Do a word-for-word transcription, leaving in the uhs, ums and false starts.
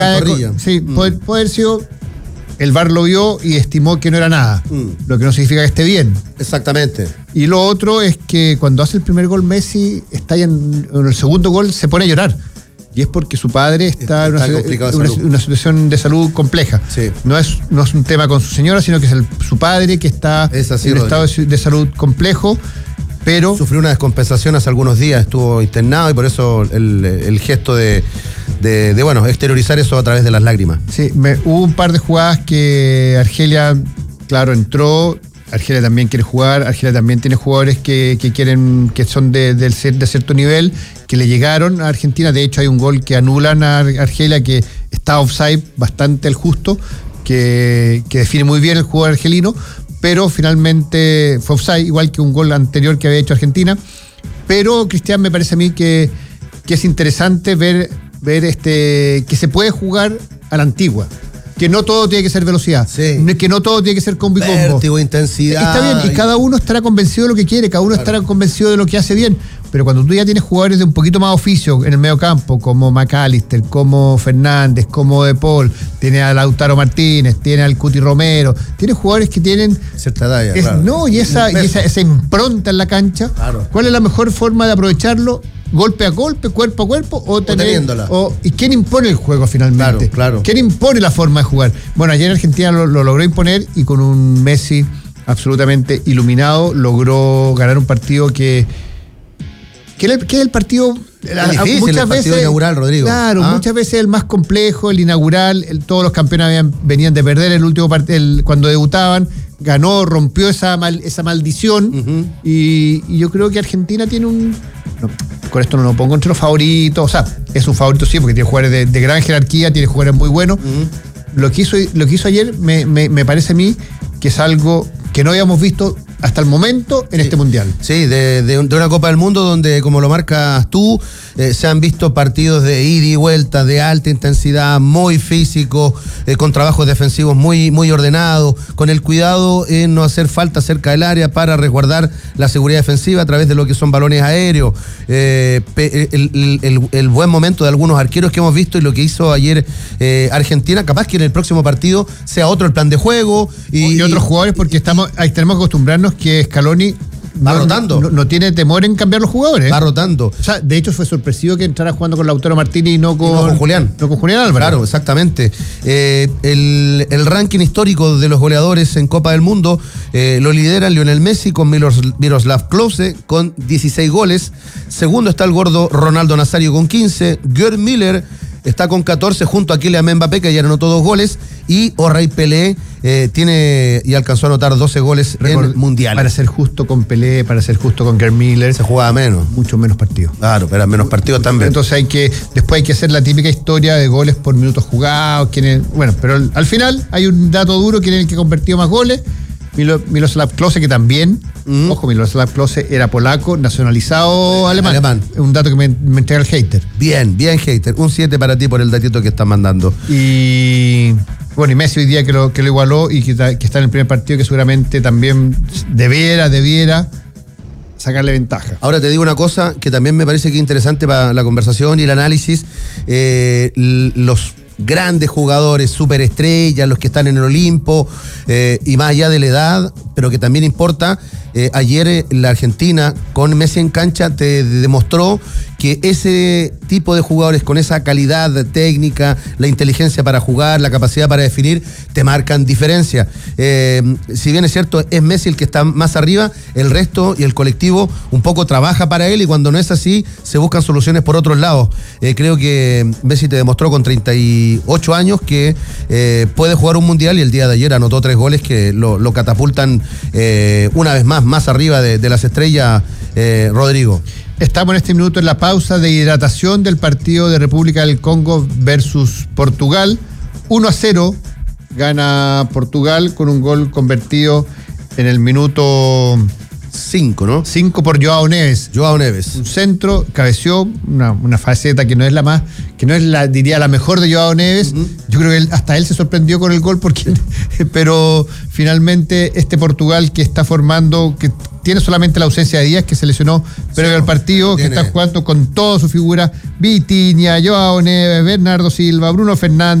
Corrilla. Sí, mm. puede, puede haber sido. El V A R lo vio y estimó que no era nada, mm. lo que no significa que esté bien. Exactamente. Y lo otro es que cuando hace el primer gol Messi, está en, en el segundo gol se pone a llorar. Y es porque su padre está, está en una, una, una situación de salud compleja. Sí. No es, no es un tema con su señora, sino que es el, su padre que está es así, en un estado de, de salud complejo. Pero sufrió una descompensación hace algunos días, estuvo internado y por eso el, el gesto de, de, de, bueno, exteriorizar eso a través de las lágrimas. Sí, me, hubo un par de jugadas que Argelia, claro, entró. Argelia también quiere jugar, Argelia también tiene jugadores que, que quieren, que son de, de, de cierto nivel, que le llegaron a Argentina. De hecho, hay un gol que anulan a Argelia que está offside, bastante al justo, que, que define muy bien el jugador argelino, pero finalmente fue offside, igual que un gol anterior que había hecho Argentina. Pero, Cristian, me parece a mí que, que es interesante ver, ver este, que se puede jugar a la antigua. Que no todo tiene que ser velocidad, sí. que no todo tiene que ser combo y combo. Vértigo, intensidad. Está bien, y cada uno estará convencido de lo que quiere, cada uno claro. estará convencido de lo que hace bien. Pero cuando tú ya tienes jugadores de un poquito más oficio en el medio campo, como McAllister, como Fernández, como De Paul, tiene a Lautaro Martínez, tiene al Cuti Romero, tiene jugadores que tienen cierta talla, es, claro. no, y esa, y esa, esa impronta en la cancha. Claro. ¿Cuál es la mejor forma de aprovecharlo? Golpe a golpe, cuerpo a cuerpo, o, tener, o, o ¿y quién impone el juego finalmente? Claro, claro. ¿Quién impone la forma de jugar? Bueno, ayer Argentina lo, lo logró imponer y con un Messi absolutamente iluminado logró ganar un partido que que es el, que es el partido es difícil, muchas el partido veces inaugural, Rodrigo. Claro, ¿Ah? muchas veces el más complejo, el inaugural, el, todos los campeones habían, venían de perder el último partido cuando debutaban, ganó, rompió esa mal, esa maldición uh-huh. y, y yo creo que Argentina tiene un no, con esto no lo pongo entre los favoritos, o sea, es un favorito sí, porque tiene jugadores de, de gran jerarquía, tiene jugadores muy buenos. Uh-huh. Lo que hizo, lo que hizo ayer me, me, me parece a mí que es algo que no habíamos visto hasta el momento en sí. este Mundial. Sí, de, de, de una Copa del Mundo donde, como lo marcas tú, eh, se han visto partidos de ida y vuelta, de alta intensidad, muy físicos, eh, con trabajos defensivos muy, muy ordenados, con el cuidado en no hacer falta cerca del área para resguardar la seguridad defensiva a través de lo que son balones aéreos, eh, el, el, el buen momento de algunos arqueros que hemos visto y lo que hizo ayer eh, Argentina, capaz que en el próximo partido sea otro el plan de juego. Y, y otros jugadores, porque estamos, ahí tenemos que acostumbrarnos que Scaloni va no, rotando. No, no tiene temor en cambiar los jugadores. Va rotando. O sea, de hecho fue sorpresivo que entrara jugando con Lautaro Martínez y no con, y no con Julián. No con Julián Álvarez. Claro, exactamente. Eh, el, el ranking histórico de los goleadores en Copa del Mundo eh, lo lidera Lionel Messi con Milos, Miroslav Klose con dieciséis goles. Segundo está el gordo Ronaldo Nazario con quince. Gerd Müller está con catorce junto a Kylian Mbappé, que ya anotó dos goles, y O'Reilly Pelé eh, tiene y alcanzó a anotar doce goles Record, en Mundial. Para ser justo con Pelé, para ser justo con Gerd Müller. Se jugaba menos. Mucho menos partidos. Claro, pero menos partidos también. Entonces hay que, después hay que hacer la típica historia de goles por minutos jugados, quién, bueno, pero al, al final hay un dato duro, quién es el que convirtió más goles. Milo, Miroslav Klose, que también, mm. ojo, Miroslav Klose era polaco, nacionalizado eh, alemán. alemán. Un dato que me, me entrega el hater. Bien, bien, hater. Un siete para ti por el datito que estás mandando. Y bueno, y Messi hoy día que lo, que lo igualó y que, que está en el primer partido, que seguramente también debiera, debiera sacarle ventaja. Ahora te digo una cosa que también me parece que es interesante para la conversación y el análisis. Eh, los grandes jugadores, superestrellas, los que están en el Olimpo, eh, y más allá de la edad, pero que también importa, eh, ayer eh, la Argentina con Messi en cancha te demostró que ese tipo de jugadores con esa calidad técnica, la inteligencia para jugar, la capacidad para definir, te marcan diferencia. Eh, si bien es cierto, es Messi el que está más arriba, el resto y el colectivo un poco trabaja para él, y cuando no es así, se buscan soluciones por otros lados. Eh, creo que Messi te demostró con treinta y ocho años que eh, puede jugar un mundial, y el día de ayer anotó tres goles que lo, lo catapultan eh, una vez más, más arriba de, de las estrellas, eh, Rodrigo. Estamos en este minuto en la pausa de hidratación del partido de República del Congo versus Portugal. uno a cero gana Portugal con un gol convertido en el minuto Cinco, ¿no? Cinco por Joao Neves. Joao Neves. Un centro, cabeció, una, una faceta que no es la más, que no es la, diría, la mejor de Joao Neves. Uh-huh. Yo creo que él, hasta él se sorprendió con el gol, porque, pero finalmente este Portugal que está formando, que tiene solamente la ausencia de Díaz, que se lesionó previo al partido, que está jugando con toda su figura, Vitinha, Joao Neves, Bernardo Silva, Bruno Fernández.